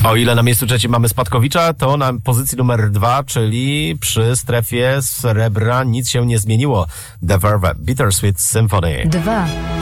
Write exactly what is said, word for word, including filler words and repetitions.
O ile na miejscu trzecim mamy Spadkowicza, to na pozycji numer dwa, czyli przy strefie srebra nic się nie zmieniło. The Verve, Bittersweet Symphony. dwa.